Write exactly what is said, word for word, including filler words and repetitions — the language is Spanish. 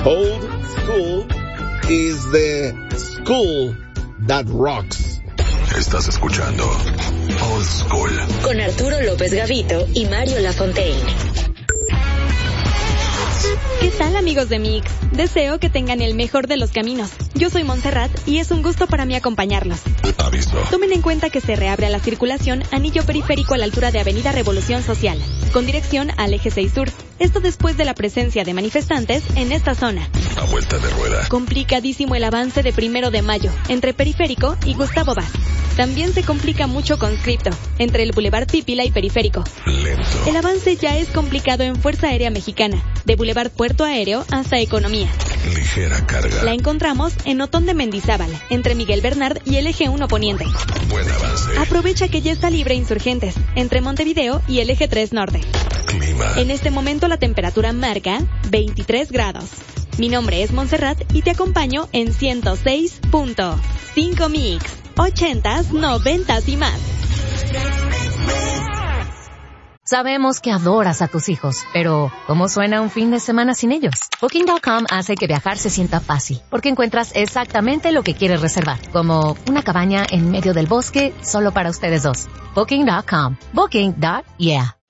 Old school is the school that rocks. Estás escuchando Old School con Arturo López Gavito y Mario Lafontaine. ¿Qué tal, amigos de Mix? Deseo que tengan el mejor de los caminos. Yo soy Montserrat y es un gusto para mí acompañarlos. Aviso. Tomen en cuenta que se reabre a la circulación anillo periférico a la altura de Avenida Revolución Social, con dirección al Eje seis Sur. Esto después de la presencia de manifestantes en esta zona. A vuelta de rueda. Complicadísimo el avance de Primero de Mayo, entre Periférico y Gustavo Vaz. También se complica mucho Conscripto, entre el Boulevard Pípila y Periférico. Lento. El avance ya es complicado en Fuerza Aérea Mexicana, de Boulevard Puerto Aéreo hasta Economía. Ligera carga. La encontramos en Otón de Mendizábal, entre Miguel Bernard y el Eje uno Poniente. Buen avance. Aprovecha que ya está libre Insurgentes, entre Montevideo y el Eje tres Norte. Clima. En este momento la temperatura marca veintitrés grados. Mi nombre es Montserrat y te acompaño en ciento seis punto cinco Mix, ochentas, noventas y más. Sabemos que adoras a tus hijos, pero ¿cómo suena un fin de semana sin ellos? Booking punto com hace que viajar se sienta fácil, porque encuentras exactamente lo que quieres reservar, como una cabaña en medio del bosque solo para ustedes dos. Booking punto com. Booking. Yeah.